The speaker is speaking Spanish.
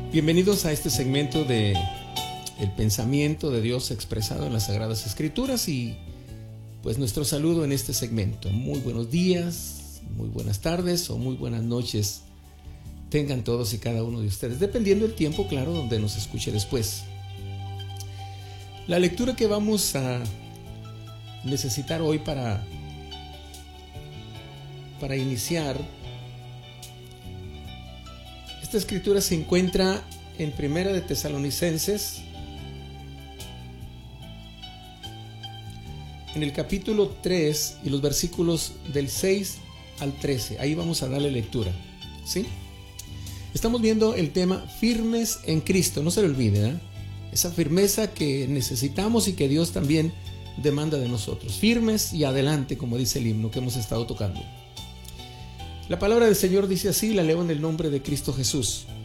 Bienvenidos a este segmento de el pensamiento de Dios expresado en las Sagradas Escrituras y pues nuestro saludo en este segmento. Muy buenos días, muy buenas tardes o muy buenas noches tengan todos y cada uno de ustedes, dependiendo del tiempo, claro, donde nos escuche después. La lectura que vamos a necesitar hoy para iniciar esta escritura se encuentra en Primera de Tesalonicenses, en el capítulo 3 y los versículos del 6 al 13. Ahí vamos a darle lectura, ¿sí? Estamos viendo el tema firmes en Cristo, no se le olvide, ¿eh? Esa firmeza que necesitamos y que Dios también demanda de nosotros. Firmes y adelante, como dice el himno que hemos estado tocando. La palabra del Señor dice así, la leo en el nombre de Cristo Jesús.